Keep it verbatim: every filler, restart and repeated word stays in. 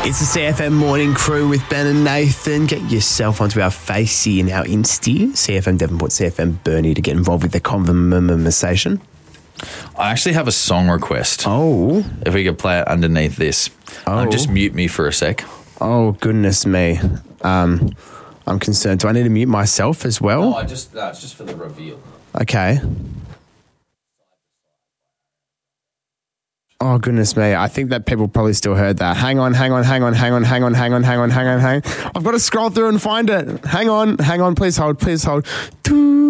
It's the C F M Morning Crew with Ben and Nathan. Get yourself onto our Facey and our Insta, C F M Devonport, C F M Burnie, to get involved with the conversation. I actually have a song request. Oh. If we could play it underneath this. Oh. Um, just mute me for a sec. Oh, goodness me. Um, I'm concerned. Do I need to mute myself as well? No, I just, no, it's just for the reveal. Okay. Oh, goodness me. I think that people probably still heard that. Hang on, hang on, hang on, hang on, hang on, hang on, hang on, hang on, hang on. I've got to scroll through and find it. Hang on, hang on, please hold, please hold.